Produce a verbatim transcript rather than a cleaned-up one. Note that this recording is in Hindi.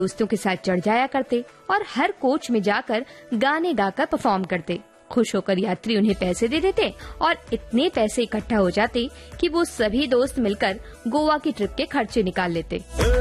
दोस्तों के साथ चढ़ जाया करते और हर कोच में जाकर गाने गाकर परफॉर्म करते। खुश होकर यात्री उन्हें पैसे दे देते और इतने पैसे इकट्ठा हो जाते कि वो सभी दोस्त मिलकर गोवा की ट्रिप के खर्चे निकाल लेते।